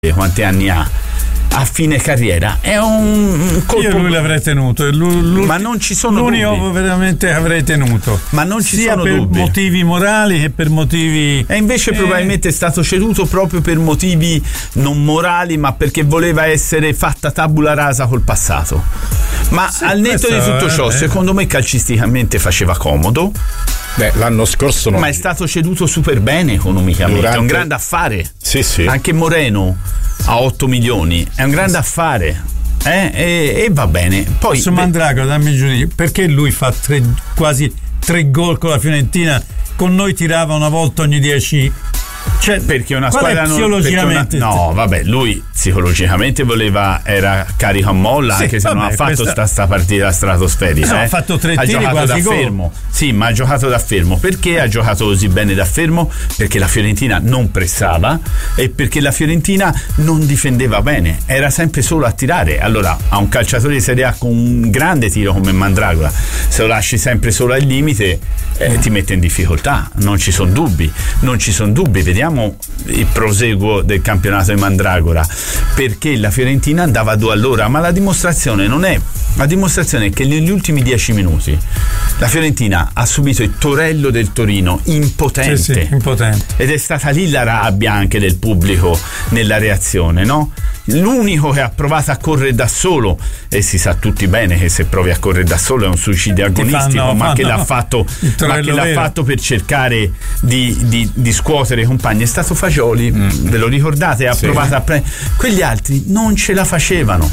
quanti anni ha, a fine carriera è un colpo. Io lui l'avrei tenuto, ma non ci sono l'unico dubbi. veramente avrei tenuto, ma non ci sia sono per dubbi. motivi morali che per motivi, e invece probabilmente è stato ceduto proprio per motivi non morali, ma perché voleva essere fatta tabula rasa col passato. Ma sì, al netto di tutto ciò, secondo me calcisticamente faceva comodo. L'anno scorso ma è stato ceduto super bene economicamente, è un grande affare. Sì. Anche Moreno a 8 milioni è un grande affare. E va bene. Poi su Mandragora, dammi il giudizio, perché lui fa quasi 3 gol con la Fiorentina, con noi tirava una volta ogni 10. Cioè, perché una squadra psicologicamente lui psicologicamente era carico a molla, anche se non ha fatto sta partita stratosferica. Ha fatto 3 tiri, ha giocato quasi da fermo. Sì, ma ha giocato da fermo. Perché ha giocato così bene da fermo? Perché la Fiorentina non pressava e perché la Fiorentina non difendeva bene, era sempre solo a tirare. Allora, a un calciatore di Serie A con un grande tiro come Mandragora, se lo lasci sempre solo al limite, ti mette in difficoltà. Non ci sono dubbi. Vediamo il proseguo del campionato di Mandragora, perché la Fiorentina andava a 2 all'ora, ma la dimostrazione è che negli ultimi 10 minuti la Fiorentina ha subito il Torello del Torino, impotente. Ed è stata lì la rabbia anche del pubblico nella reazione, no? L'unico che ha provato a correre da solo, e si sa tutti bene che se provi a correre da solo è un suicidio agonistico, ma che l'ha fatto per cercare di scuotere i compagni, è stato Fagioli. Ve lo ricordate? Ha provato a prendere. Quegli altri non ce la facevano.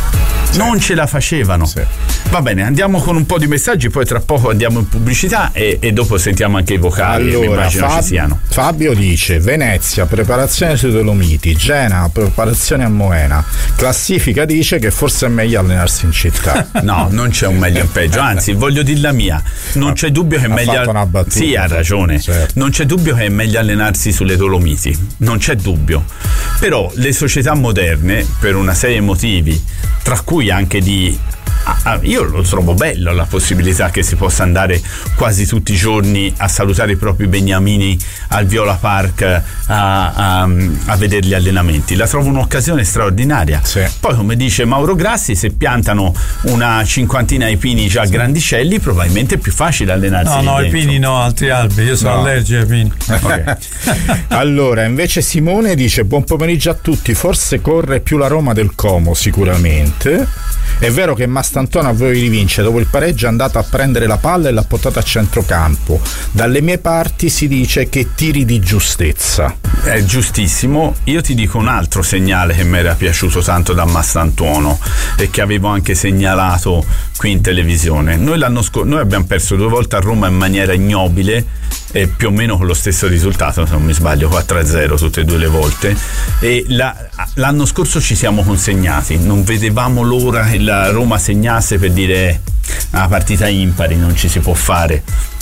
Sì. Va bene, andiamo con un po' di messaggi, poi tra poco andiamo in pubblicità e dopo sentiamo anche i vocali. Allora, Fabio dice: Venezia, preparazione sui Dolomiti, Genoa, preparazione a Moena. Classifica dice che forse è meglio allenarsi in città. No, non c'è un meglio e un peggio, anzi voglio dire la mia, non c'è dubbio che è meglio. Sì, ha ragione, certo. Non c'è dubbio che è meglio allenarsi sulle Dolomiti, non c'è dubbio. Però le società moderne, per una serie di motivi, tra cui anche io lo trovo bello la possibilità che si possa andare quasi tutti i giorni a salutare i propri beniamini al Viola Park a vedere gli allenamenti. La trovo un'occasione straordinaria. Sì. Poi, come dice Mauro Grassi, se piantano una 50 di pini già grandicelli, probabilmente è più facile allenarsi. No, i pini no, altri alberi, io sono allergico ai pini. Okay. Allora, invece Simone dice: buon pomeriggio a tutti, forse corre più la Roma del Como sicuramente. È vero che Mastantuono aveva di vincere, dopo il pareggio è andato a prendere la palla e l'ha portata a centrocampo. Dalle mie parti si dice che tiri di giustezza. È giustissimo. Io ti dico un altro segnale che mi era piaciuto tanto da Mastantuono e che avevo anche segnalato qui in televisione. Noi abbiamo perso 2 volte a Roma in maniera ignobile e più o meno con lo stesso risultato, se non mi sbaglio 4-0 tutte e 2 le volte, e l'anno scorso ci siamo consegnati, non vedevamo l'ora che la Roma segnasse per dire una partita impari non ci si può fare.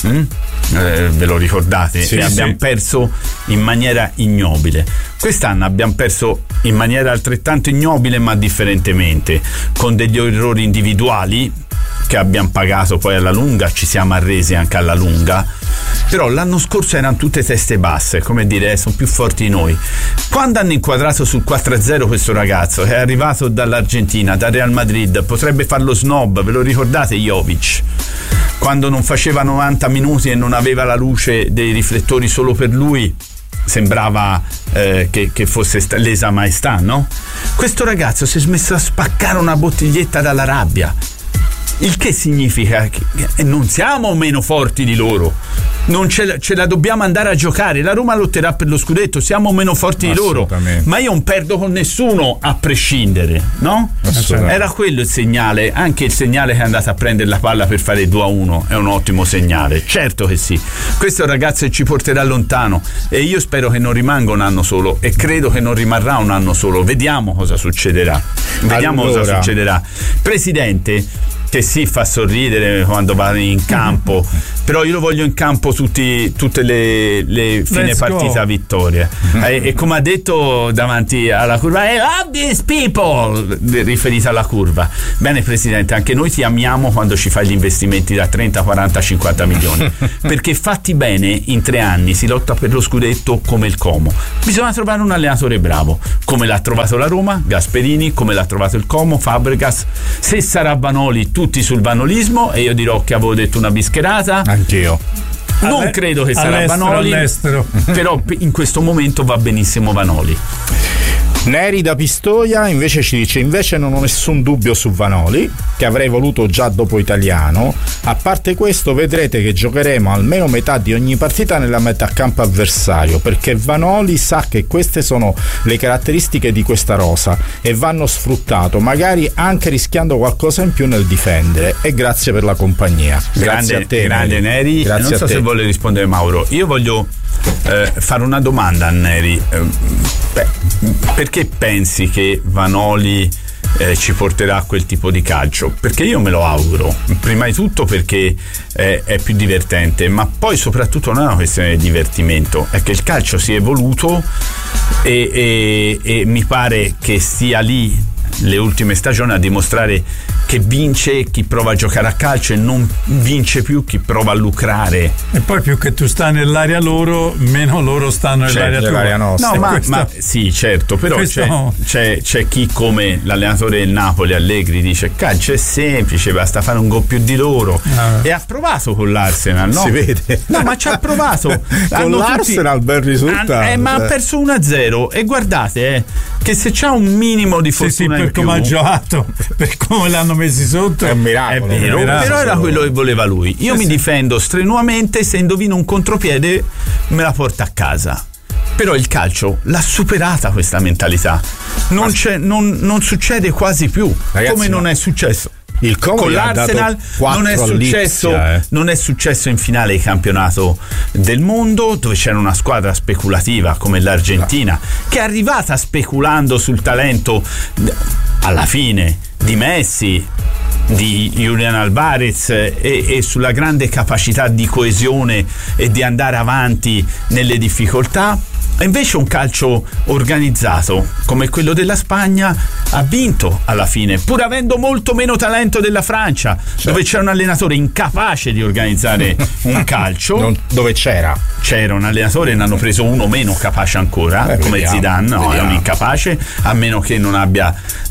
Ve lo ricordate? Sì, abbiamo perso in maniera ignobile. Quest'anno abbiamo perso in maniera altrettanto ignobile, ma differentemente, con degli errori individuali che abbiamo pagato poi alla lunga, ci siamo arresi anche alla lunga. Però l'anno scorso erano tutte teste basse, come dire, sono più forti di noi. Quando hanno inquadrato sul 4-0 questo ragazzo che è arrivato dall'Argentina, dal Real Madrid, potrebbe farlo snob, ve lo ricordate Jovic? Quando non faceva 90 minuti e non aveva la luce dei riflettori solo per lui, sembrava che fosse lesa maestà, no? Questo ragazzo si è smesso a spaccare una bottiglietta dalla rabbia, il che significa che non siamo meno forti di loro, non ce la dobbiamo andare a giocare. La Roma lotterà per lo scudetto, siamo meno forti di loro, ma io non perdo con nessuno a prescindere, no? Era quello il segnale, anche il segnale che è andato a prendere la palla per fare 2-1 è un ottimo segnale, certo che sì. Questo è un ragazzo che ci porterà lontano e io spero che non rimanga un anno solo e credo che non rimarrà un anno solo. Vediamo cosa succederà. Presidente, che sì, fa sorridere quando va in campo, però io lo voglio in campo tutte le fine partita vittorie. E come ha detto davanti alla curva, I love these people, riferita alla curva. Bene Presidente, anche noi ti amiamo quando ci fai gli investimenti da 30, 40, 50 milioni, perché fatti bene in 3 anni si lotta per lo scudetto come il Como. Bisogna trovare un allenatore bravo, come l'ha trovato la Roma, Gasperini, come l'ha trovato il Como, Fabregas. Se sarà Vanoli, tutti sul vanolismo, e io dirò che avevo detto una bischerata. Anch'io. Non credo che sarà Vanoli, però in questo momento va benissimo Vanoli. Neri da Pistoia invece ci dice: invece non ho nessun dubbio su Vanoli, che avrei voluto già dopo Italiano. A parte questo, vedrete che giocheremo almeno metà di ogni partita nella metà campo avversario, perché Vanoli sa che queste sono le caratteristiche di questa rosa e vanno sfruttato, magari anche rischiando qualcosa in più nel difendere. E grazie per la compagnia. Grazie a te, grande Neri. Grazie. Non so se vuole rispondere Mauro. Io voglio fare una domanda a Neri. Perché pensi che Vanoli ci porterà a quel tipo di calcio? Perché io me lo auguro, prima di tutto perché è più divertente, ma poi soprattutto non è una questione di divertimento, è che il calcio si è evoluto e mi pare che sia lì le ultime stagioni a dimostrare che vince chi prova a giocare a calcio e non vince più chi prova a lucrare. E poi più che tu stai nell'area loro, meno loro stanno nell'area nostra. No, ma sì, certo, però c'è chi come l'allenatore del Napoli Allegri dice: calcio è semplice, basta fare un gol più di loro. E ha provato con l'Arsenal, no? Si vede. No, ma ci ha provato. Con l'Arsenal bel risultato. Ma ha perso 1-0 e guardate che se c'ha un minimo di fortuna per come ha giocato, per come l'hanno messi sotto, è un miracolo. È vero, però era quello che voleva lui. Io mi difendo strenuamente, se indovino un contropiede me la porta a casa. Però il calcio l'ha superata questa mentalità. Non succede quasi più. Ragazzi, come non è successo il Como con l'Arsenal, non è successo in finale di campionato del mondo, dove c'era una squadra speculativa come l'Argentina, che è arrivata speculando sul talento alla fine di Messi, di Julián Álvarez e sulla grande capacità di coesione e di andare avanti nelle difficoltà. E invece un calcio organizzato come quello della Spagna ha vinto alla fine, pur avendo molto meno talento della Francia, dove c'era un allenatore incapace di organizzare un calcio. Dove c'era un allenatore, ne hanno preso uno meno capace ancora, come Zidane. No, è un incapace, a meno che non abbia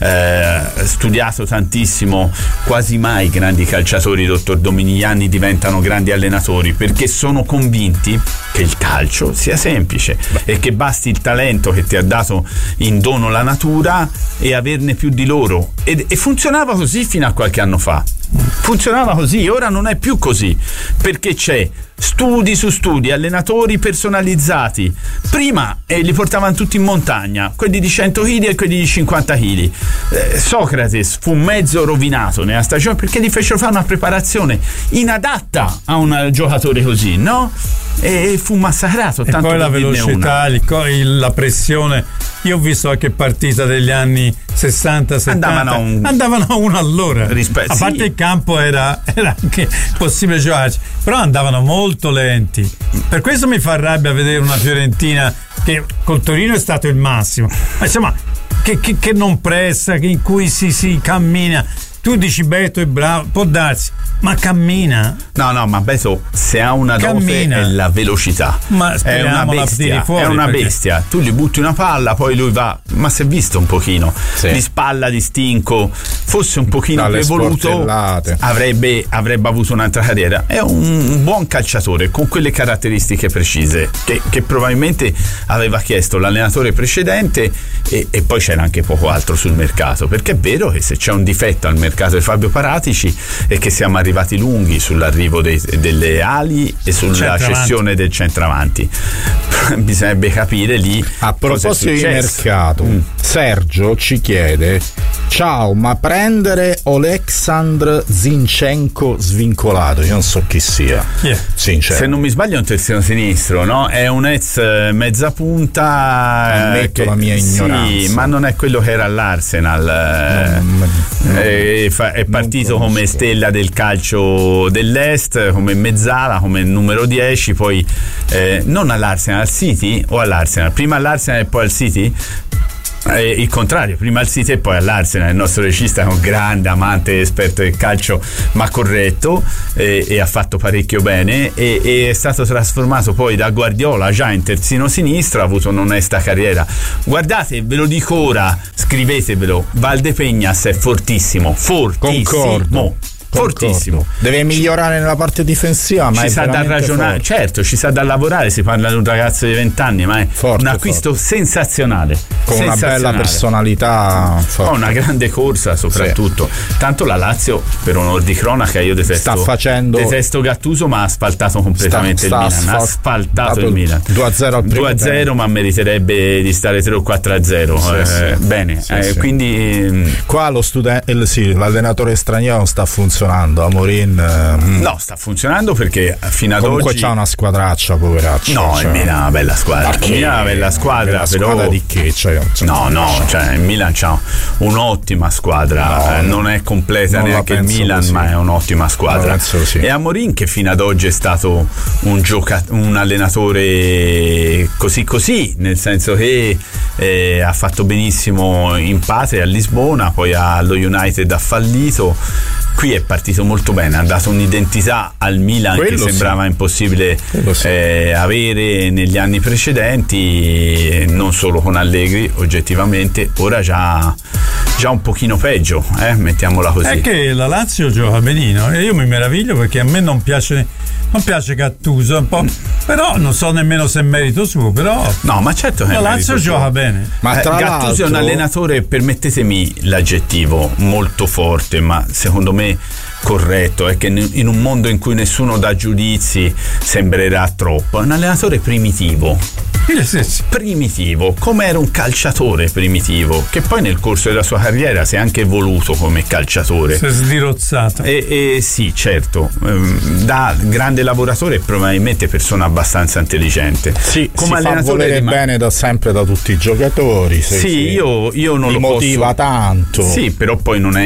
studiato tantissimo. Quasi mai grandi calciatori, dottor Dominigliani, diventano grandi allenatori, perché sono convinti che il calcio sia semplice e che basti il talento che ti ha dato in dono la natura e averne più di loro. E funzionava così fino a qualche anno fa. Funzionava così, ora non è più così, perché c'è studi su studi, allenatori personalizzati. Prima li portavano tutti in montagna, quelli di 100 kg e quelli di 50 kg. Socrate fu mezzo rovinato nella stagione perché gli fecero fare una preparazione inadatta a un giocatore così, no? E fu massacrato. E tanto poi la velocità, la pressione. Io ho visto qualche partita degli anni 60-70 andavano a uno all'ora. A parte il campo era anche possibile giocarci, però andavano molto lenti. Per questo mi fa rabbia vedere una Fiorentina che col Torino è stato il massimo, ma insomma che non pressa, in cui si cammina. Tu dici Beto è bravo, può darsi, ma cammina. No, ma Beto, se ha una dote è la velocità. Ma è una bestia, fuori, è una bestia. Tu gli butti una palla, poi lui va, ma si è visto un pochino di spalla, di stinco. Fosse un pochino più evoluto, avrebbe avuto un'altra carriera. È un buon calciatore con quelle caratteristiche precise che probabilmente aveva chiesto l'allenatore precedente, e poi c'era anche poco altro sul mercato, perché è vero che se c'è un difetto al mercato di Fabio Paratici è che siamo arrivati lunghi sull'arrivo delle ali e sulla cessione del centravanti. Bisognerebbe capire lì. A proposito di mercato, Sergio ci chiede Ciao, ma prendere Oleksandr Zinchenko svincolato, io non so chi sia. Sincero. Se non mi sbaglio è un terzino sinistro, no? È un ex mezzapunta. Ammetto la mia ignoranza. Sì, ma non è quello che era all'Arsenal. È partito come stella del calcio dell'Est, come mezzala, come numero 10, poi non all'Arsenal, al City o all'Arsenal? Prima all'Arsenal e poi al City? Il contrario, prima al City e poi all'Arsenal. Il nostro regista è un grande amante, esperto del calcio, ma corretto, e ha fatto parecchio bene, e è stato trasformato poi da Guardiola già in terzino sinistro, ha avuto un'onesta carriera. Guardate, ve lo dico ora, scrivetevelo, Valdepeñas è fortissimo. Concordo. Fortissimo. Deve migliorare nella parte difensiva, ma ci sa da ragionare, certo, ci sa da lavorare. Si parla di un ragazzo di 20 anni, ma è un acquisto sensazionale, con una bella personalità, una grande corsa soprattutto. Tanto la Lazio, per onor di cronaca, io detesto Gattuso, ma ha asfaltato completamente il Milan, ha asfaltato il Milan 2-0, ma meriterebbe di stare 3 o 4-0. Bene, quindi qua l'allenatore straniero non sta funzionando. No, sta funzionando perché fino ad comunque oggi c'ha una squadraccia, poveraccio. No, il Milan è una bella squadra. Il Milan è una bella squadra, però squadra di che? Il Milan c'ha un'ottima squadra, non è completa neanche il Milan, così. Ma è un'ottima squadra. Sì. E Amorim, che fino ad oggi è stato un allenatore così, nel senso che ha fatto benissimo in patria a Lisbona, poi allo United ha fallito. Qui è partito molto bene, ha dato un'identità al Milan che sembrava impossibile avere negli anni precedenti, non solo con Allegri, oggettivamente, ora già un pochino peggio, mettiamola così. È che la Lazio gioca benino e io mi meraviglio, perché a me non piace Gattuso un po', però non so nemmeno se è merito suo, però no, ma certo che la Lazio gioca bene. Ma Gattuso è un allenatore, permettetemi l'aggettivo, molto forte, ma secondo me corretto, è che in un mondo in cui nessuno dà giudizi sembrerà troppo. È un allenatore primitivo, come era un calciatore primitivo, che poi nel corso della sua carriera si è anche evoluto come calciatore, si è sdirozzato, sì, certo, da grande lavoratore e probabilmente persona abbastanza intelligente. Sì, come si fa volere bene sempre da tutti i giocatori. Io non lo motiva tanto. Sì, però poi non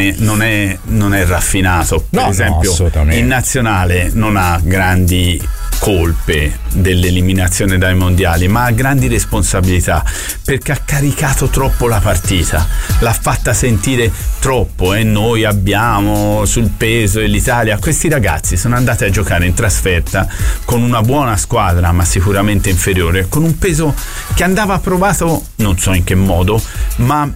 è raffinato. Per esempio, in nazionale non ha grandi colpe dell'eliminazione dai mondiali, ma ha grandi responsabilità, perché ha caricato troppo la partita, l'ha fatta sentire troppo, e noi abbiamo sul peso dell'Italia. Questi ragazzi sono andati a giocare in trasferta con una buona squadra, ma sicuramente inferiore, con un peso che andava provato, non so in che modo, ma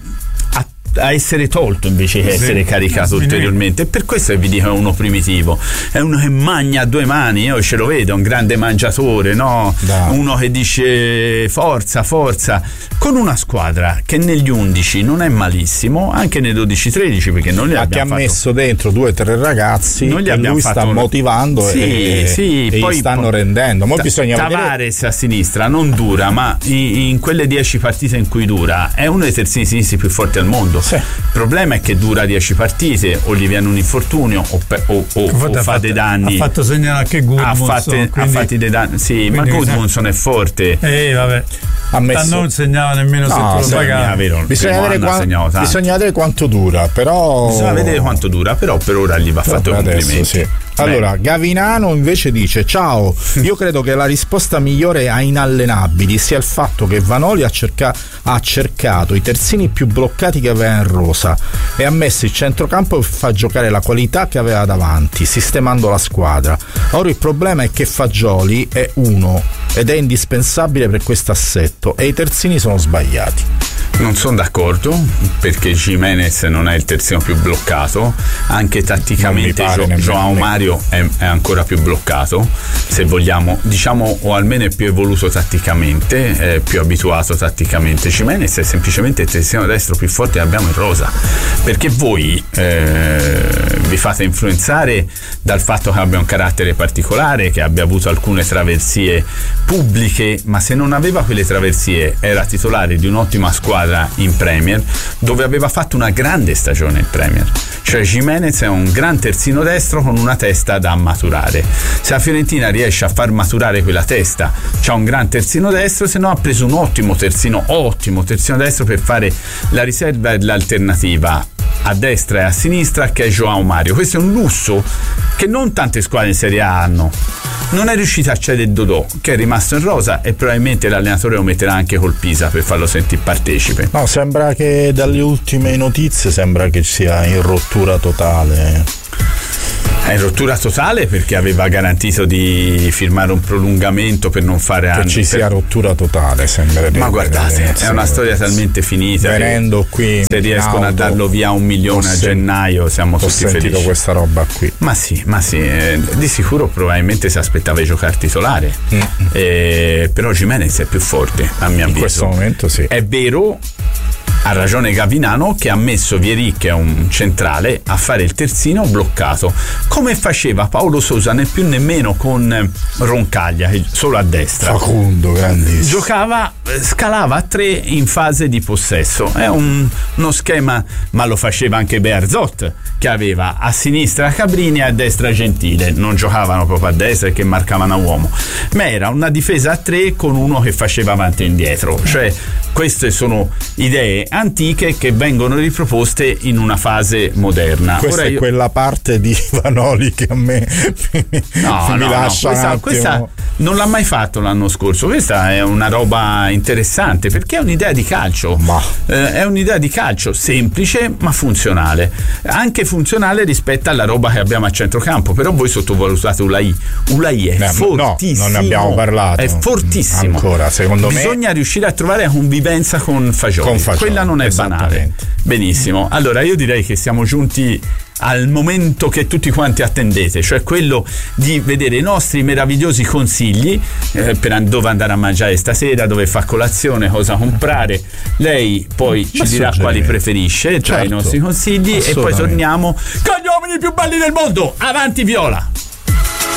a essere tolto invece che essere caricato ulteriormente. E per questo vi dico è uno primitivo, è uno che magna a due mani. Io ce lo vedo, un grande mangiatore, no? Uno che dice forza, con una squadra che negli 11 non è malissimo, anche nei 12-13, perché non li abbiamo ha messo dentro 2 o 3 ragazzi che lui sta motivando e poi stanno rendendo. Bisogna Tavares vedere. A sinistra non dura, ma in quelle 10 partite in cui dura è uno dei terzini sinistri più forti al mondo. Sì. Il problema è che dura 10 partite, o gli viene un infortunio o fa dei danni. Ha fatto segnare anche Gudmundsson, ha fatto dei danni. Sì, ma Gudmundsson è forte. Vabbè. Non segnava nemmeno se tu lo pagavi. Bisogna vedere quanto dura, però. Bisogna vedere quanto dura, però per ora gli va fatto complimenti. Sì. Allora, Gavinano invece dice: ciao, io credo che la risposta migliore a inallenabili sia il fatto che Vanoli ha cercato i terzini più bloccati che aveva in rosa e ha messo il centrocampo per far giocare la qualità che aveva davanti, sistemando la squadra. Ora il problema è che Fagioli è uno ed è indispensabile per questo assetto, e i terzini sono sbagliati. Non sono d'accordo, perché Gimenez non è il terzino più bloccato, anche tatticamente João Mario è ancora più bloccato, se vogliamo, diciamo, o almeno è più evoluto tatticamente, è più abituato tatticamente. Gimenez è semplicemente il terzino destro più forte che abbiamo in rosa, perché voi vi fate influenzare dal fatto che abbia un carattere particolare, che abbia avuto alcune traversie pubbliche, ma se non aveva quelle traversie era titolare di un'ottima squadra squadra in Premier, dove aveva fatto una grande stagione in Premier. Cioè Giménez è un gran terzino destro con una testa da maturare. Se la Fiorentina riesce a far maturare quella testa, c'ha un gran terzino destro, se no ha preso un ottimo terzino destro per fare la riserva e l'alternativa a destra e a sinistra, che è João Mario. Questo è un lusso che non tante squadre in Serie A hanno. Non è riuscito a cedere Dodò, che è rimasto in rosa, e probabilmente l'allenatore lo metterà anche col Pisa per farlo sentire partecipe. No, sembra che dalle ultime notizie sembra che sia in rottura totale. È in rottura totale perché aveva garantito di firmare un prolungamento per non fare anni. Che ci sia rottura totale, sembra. Ma guardate, è una storia talmente finita. Venendo qui, se riescono a darlo via $1 milione a gennaio, siamo tutti felici. Ho sentito questa roba qui. Ma sì, di sicuro probabilmente si aspettava di giocare titolare. Però Giménez è più forte, a mio avviso. In questo momento sì. È vero. Ha ragione Gavinano, che ha messo Vieri, che è un centrale, a fare il terzino bloccato, come faceva Paolo Sousa, né più nemmeno con Roncaglia, solo a destra. Facundo, grandissimo. Scalava a 3 in fase di possesso. È uno schema, ma lo faceva anche Bearzot, che aveva a sinistra Cabrini e a destra Gentile. Non giocavano proprio a destra e che marcavano a uomo, ma era una difesa a 3 con uno che faceva avanti e indietro. Cioè, queste sono idee antiche che vengono riproposte in una fase moderna. Questa è quella parte di Vanoli che a me mi lascia questa non l'ha mai fatto l'anno scorso. Questa è una roba interessante perché è un'idea di calcio, è un'idea di calcio semplice ma funzionale, anche funzionale rispetto alla roba che abbiamo a centrocampo. Però voi sottovalutate Ulai è fortissimo. Non ne abbiamo parlato, è fortissimo ancora, secondo me. Bisogna riuscire a trovare convivenza con Fagioli. Quella non è banale. Benissimo, allora io direi che siamo giunti al momento che tutti quanti attendete, cioè quello di vedere i nostri meravigliosi consigli per dove andare a mangiare stasera, dove fa colazione, cosa comprare. Lei poi ci dirà quali preferisce tra i nostri consigli, e poi torniamo con gli uomini più belli del mondo. Avanti Viola!